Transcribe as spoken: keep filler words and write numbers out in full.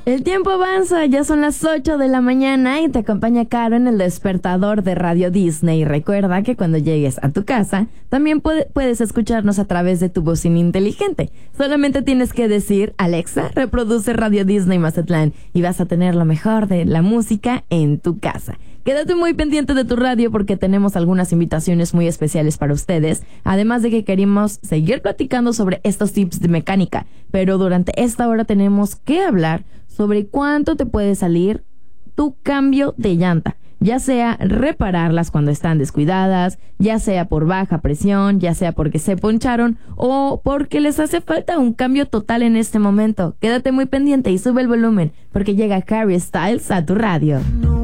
El tiempo avanza, ya son las ocho de la mañana y te acompaña Caro en el despertador de Radio Disney. Recuerda que cuando llegues a tu casa, también puede, puedes escucharnos a través de tu bocina inteligente. Solamente tienes que decir, Alexa, reproduce Radio Disney Mazatlán y vas a tener lo mejor de la música en tu casa. Quédate muy pendiente de tu radio porque tenemos algunas invitaciones muy especiales para ustedes, además de que queremos seguir platicando sobre estos tips de mecánica, pero durante esta hora tenemos que hablar sobre cuánto te puede salir tu cambio de llanta, ya sea repararlas cuando están descuidadas, ya sea por baja presión, ya sea porque se poncharon o porque les hace falta un cambio total en este momento. Quédate muy pendiente y sube el volumen porque llega Harry Styles a tu radio.